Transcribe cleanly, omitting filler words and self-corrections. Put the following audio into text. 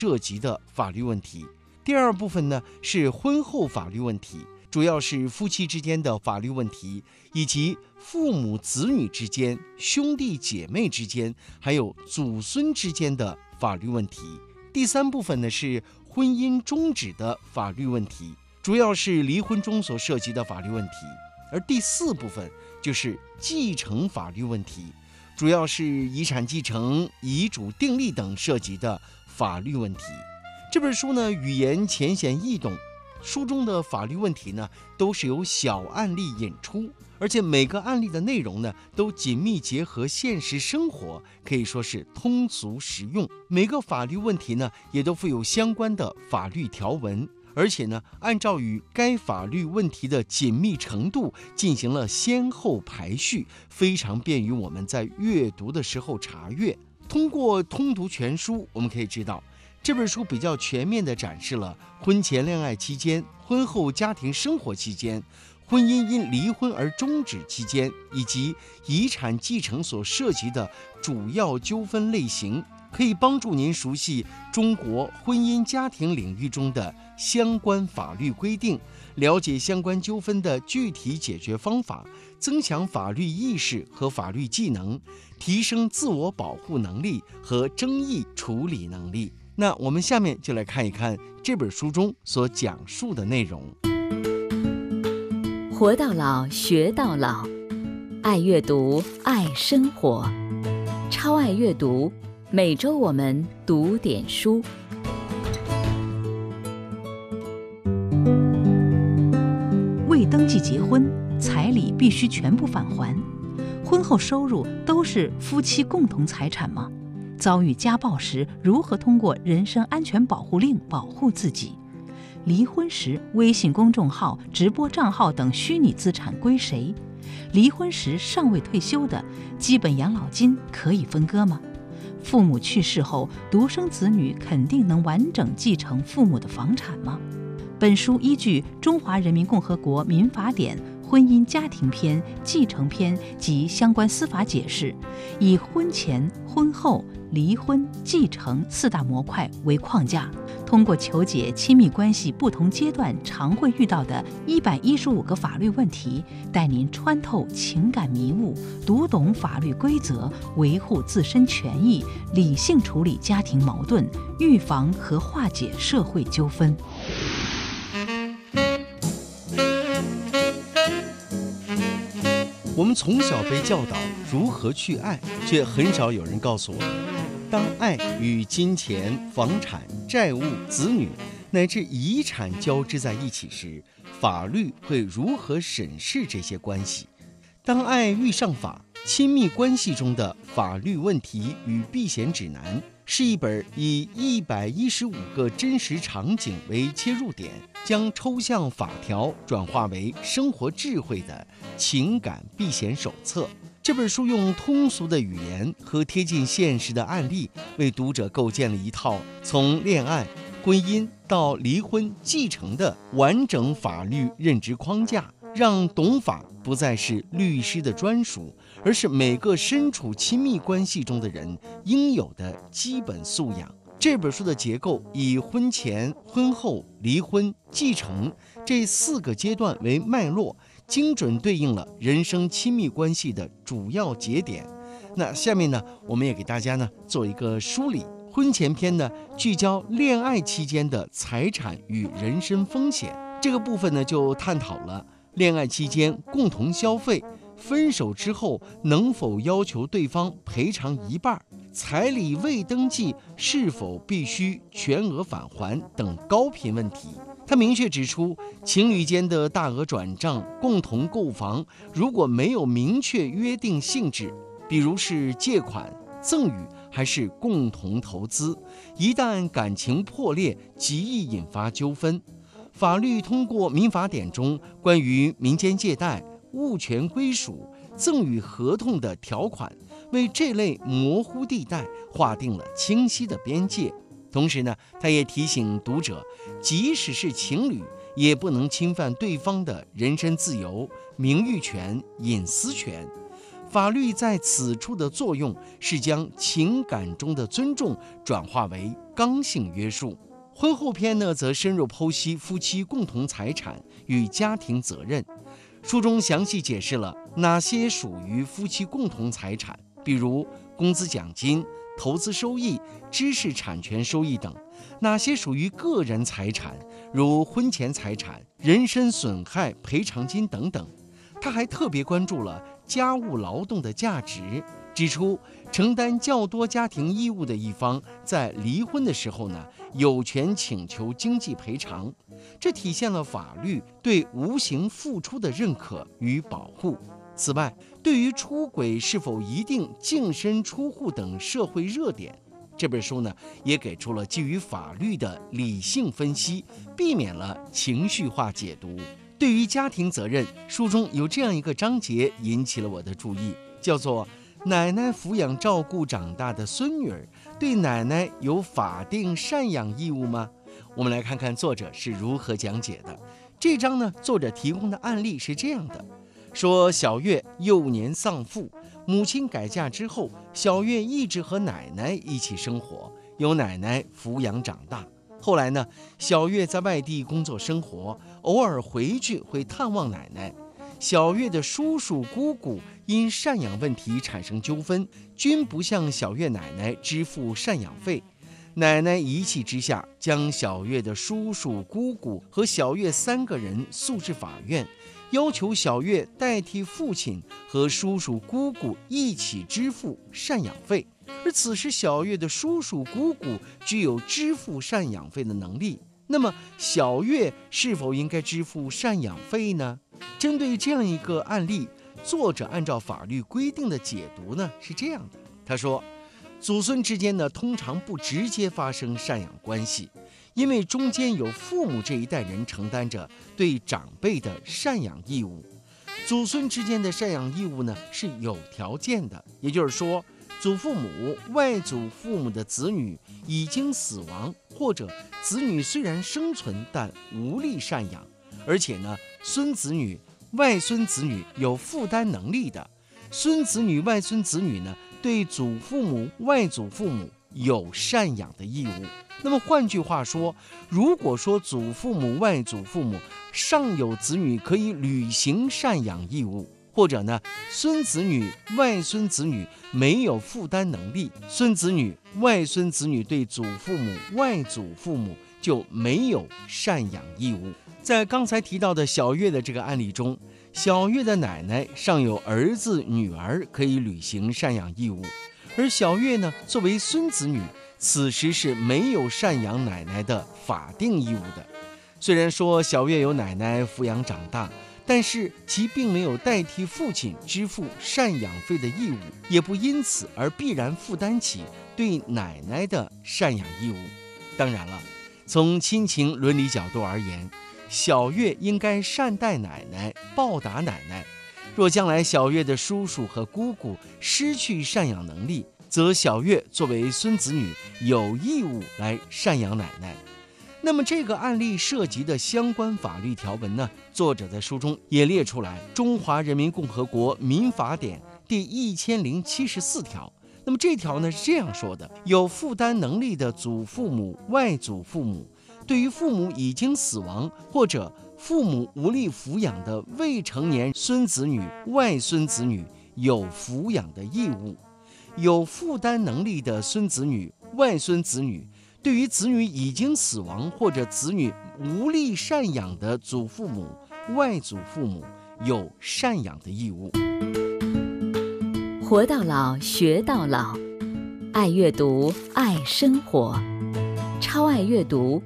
涉及的法律问题。第二部分呢是婚后法律问题，主要是夫妻之间的法律问题，以及父母子女之间、兄弟姐妹之间，还有祖孙之间的法律问题。第三部分呢是婚姻终止的法律问题，主要是离婚中所涉及的法律问题。而第四部分就是继承法律问题，主要是遗产继承、遗嘱订立等涉及的法律问题。这本书呢，语言浅显易懂，书中的法律问题呢，都是由小案例引出，而且每个案例的内容呢，都紧密结合现实生活，可以说是通俗实用。每个法律问题呢，也都附有相关的法律条文，而且呢，按照与该法律问题的紧密程度进行了先后排序，非常便于我们在阅读的时候查阅。通过通读全书，我们可以知道，这本书比较全面地展示了婚前恋爱期间、婚后家庭生活期间、婚姻因离婚而终止期间，以及遗产继承所涉及的主要纠纷类型，可以帮助您熟悉中国婚姻家庭领域中的相关法律规定，了解相关纠纷的具体解决方法，增强法律意识和法律技能，提升自我保护能力和争议处理能力。那我们下面就来看一看这本书中所讲述的内容。 活到老，学到老，爱阅读，爱生活，超爱阅读，每周我们读点书。 未登记结婚，彩礼必须全部返还。婚后收入都是夫妻共同财产吗？遭遇家暴时，如何通过人身安全保护令保护自己？离婚时，微信公众号、直播账号等虚拟资产归谁？离婚时尚未退休的基本养老金可以分割吗？父母去世后，独生子女肯定能完整继承父母的房产吗？本书依据《中华人民共和国民法典》婚姻家庭篇、继承篇及相关司法解释，以婚前、婚后、离婚、继承四大模块为框架，通过求解亲密关系不同阶段常会遇到的115个法律问题，带您穿透情感迷雾，读懂法律规则，维护自身权益，理性处理家庭矛盾，预防和化解社会纠纷。 我们从小被教导如何去爱，却很少有人告诉我们，当爱与金钱、房产、债务、子女乃至遗产交织在一起时，法律会如何审视这些关系？当爱遇上法，亲密关系中的法律问题与避险指南，是一本以115个真实场景为切入点，将抽象法条转化为生活智慧的情感避险手册。这本书用通俗的语言和贴近现实的案例，为读者构建了一套从恋爱、婚姻到离婚、继承的完整法律认知框架，让懂法不再是律师的专属，而是每个身处亲密关系中的人应有的基本素养。这本书的结构以婚前、婚后、离婚、继承这4个阶段为脉络，精准对应了人生亲密关系的主要节点。那下面呢，我们也给大家呢做一个梳理。婚前篇呢，聚焦恋爱期间的财产与人身风险，这个部分呢就探讨了恋爱期间共同消费，分手之后能否要求对方赔偿一半，彩礼未登记是否必须全额返还等高频问题。他明确指出，情侣间的大额转账、共同购房，如果没有明确约定性质，比如是借款、赠与还是共同投资，一旦感情破裂，极易引发纠纷。法律通过民法典中关于民间借贷、物权归属、赠与合同的条款，为这类模糊地带划定了清晰的边界。同时呢，他也提醒读者，即使是情侣，也不能侵犯对方的人身自由、名誉权、隐私权。 法律在此处的作用是将情感中的尊重转化为刚性约束。婚后篇呢，则深入剖析夫妻共同财产与家庭责任。书中详细解释了哪些属于夫妻共同财产，比如工资奖金、投资收益、知识产权收益等；哪些属于个人财产，如婚前财产、人身损害赔偿金等等。他还特别关注了家务劳动的价值，指出承担较多家庭义务的一方在离婚的时候呢，有权请求经济赔偿，这体现了法律对无形付出的认可与保护。此外，对于出轨是否一定净身出户等社会热点，这本书呢也给出了基于法律的理性分析，避免了情绪化解读。对于家庭责任，书中有这样一个章节引起了我的注意，叫做奶奶抚养照顾长大的孙女儿，对奶奶有法定赡养义务吗？我们来看看作者是如何讲解的。这章呢，作者提供的案例是这样的，说小月幼年丧父，母亲改嫁之后，小月一直和奶奶一起生活，由奶奶抚养长大。后来呢，小月在外地工作生活，偶尔回去会探望奶奶。小月的叔叔姑姑因赡养问题产生纠纷，均不向小月奶奶支付赡养费。奶奶一气之下，将小月的叔叔姑姑和小月3个人诉至法院，要求小月代替父亲和叔叔姑姑一起支付赡养费。而此时小月的叔叔姑姑具有支付赡养费的能力，那么小月是否应该支付赡养费呢？针对这样一个案例，作者按照法律规定的解读呢是这样的。他说，祖孙之间呢通常不直接发生赡养关系，因为中间有父母这一代人承担着对长辈的赡养义务。祖孙之间的赡养义务呢是有条件的，也就是说，祖父母、外祖父母的子女已经死亡，或者子女虽然生存但无力赡养，而且呢，孙子女、外孙子女有负担能力的，孙子女、外孙子女呢，对祖父母、外祖父母有赡养的义务。那么换句话说，如果说祖父母、外祖父母尚有子女可以履行赡养义务，或者呢，孙子女、外孙子女没有负担能力，孙子女、外孙子女对祖父母、外祖父母就没有赡养义务。在刚才提到的小月的这个案例中，小月的奶奶尚有儿子、女儿可以履行赡养义务，而小月呢，作为孙子女，此时是没有赡养奶奶的法定义务的。虽然说小月由奶奶抚养长大，但是其并没有代替父亲支付赡养费的义务，也不因此而必然负担起对奶奶的赡养义务。当然了，从亲情伦理角度而言，小月应该善待奶奶，报答奶奶。若将来小月的叔叔和姑姑失去赡养能力，则小月作为孙子女有义务来赡养奶奶。那么这个案例涉及的相关法律条文呢，作者在书中也列出来，《中华人民共和国民法典》第1074条。那么这条呢是这样说的：有负担能力的祖父母、外祖父母，对于父母已经死亡或者父母无力抚养的未成年孙子女、外孙子女有抚养的义务。有负担能力的孙子女、外孙子女，对于子女已经死亡或者子女无力赡养的祖父母、外祖父母有赡养的义务。 活到老，学到老，爱阅读，爱生活，超爱阅读